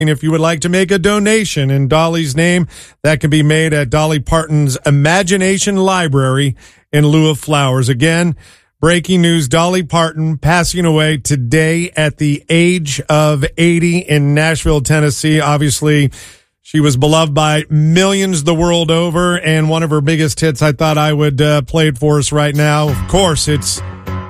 If you would like to make a donation in Dolly's name, that can be made at Dolly Parton's Imagination Library in lieu of flowers. Again, breaking news, Dolly Parton passing away today at the age of 80 in Nashville, Tennessee. Obviously, she was beloved by millions the world over, and one of her biggest hits, I thought I would play it for us right now. Of course, it's